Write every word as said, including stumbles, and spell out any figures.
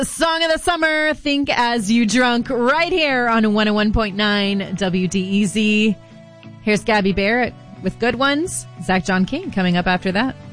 Song of the summer, Think As You Drunk, right here on one oh one point nine W D E Z. Here's Gabby Barrett with Good Ones. Zach John King coming up after that.